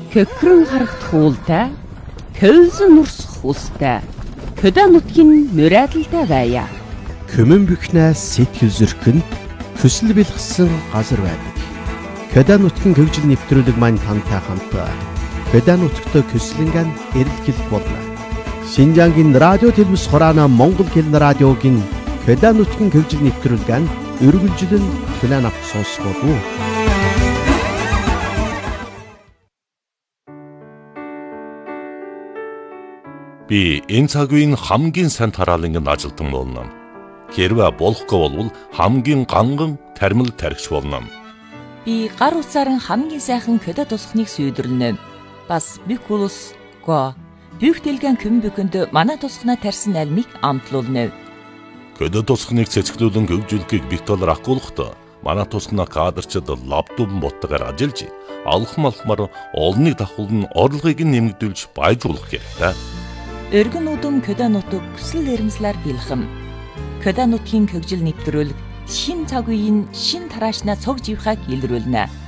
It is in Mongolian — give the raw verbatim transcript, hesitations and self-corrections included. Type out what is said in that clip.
Хөкрөн харагт хуултай, төвзөн нурсах устай, хөдөө нутгийн мөрөөдөлтэй байя. Көмөн бөхнээс сэтгэл зүрхэнд хүсэл бэлгсэн газар байдаг. Хөдөө нутгийн хөгжил нэвтрүүлэг маань тантай хамт хөдөө нутгт көслөнгөн эрэлхийлэх болно. Шинжангийн радио телевиз хураана Монгол хэлний радиогийн хөдөө нутгийн хөгжил нэвтрүүлгэн өргөлжлөн план авч сонсгоо. Би энэ цаг үеийн хамгийн сайн тараалангийн ажилтан болно. Хэрвээ болохгүй бол хамгийн ганган тармил тархич болно. Би гар утсаар хамгийн сайхан хөдөө тусахныг сүйдэрлэнэ. Бас бүх улс го бүх дэлгэн көм бүхэнд манай тусахнаа тарьсан альмыг амтлуулна. Хөдөө тусахныг цэцгэлүүлэн хөгжүүлэхийг битүүл ахгуулахдаа манай тусахнаа кадрчид лаптоп ботгоор ажиллаж алхам алхмаар олныг давхулн орлогыг нэмэгдүүлж баяжуулах хэрэгтэй. Өргөн удам хөдөө нутаг хүсэл эрмэлзлэр бэлхэм. Хөдөө нутгийн хөгжил нэвтрүүлэг шин цаг үеийн шин тараашнаа цог живхаг илрүүлнэ.